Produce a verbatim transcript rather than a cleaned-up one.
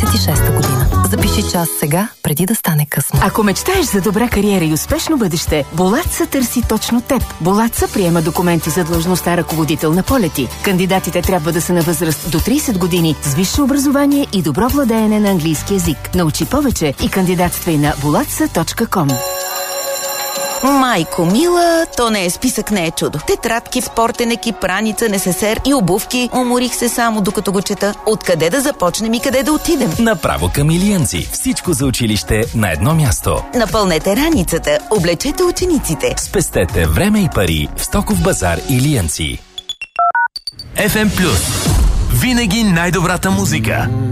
и шеста година. Запиши час сега, преди да стане късно. Ако мечтаеш за добра кариера и успешно бъдеще, Булатса търси точно теб. Булатса приема документи за длъжността ръководител на полети. Кандидатите трябва да са на възраст до трийсет години, с висше образование и добро владеене на английски език. Научи повече и кандидатствай на булатса точка ком. Майко мила, то не е списък, не е чудо. Тетрадки, спортен екип, раница, несесер и обувки. Уморих се само докато го чета. Откъде да започнем и къде да отидем? Направо към Илиянци. Всичко за училище на едно място. Напълнете раницата, облечете учениците. Спестете време и пари в Стоков базар Илиянци. еф ем Плюс. Винаги най-добрата музика.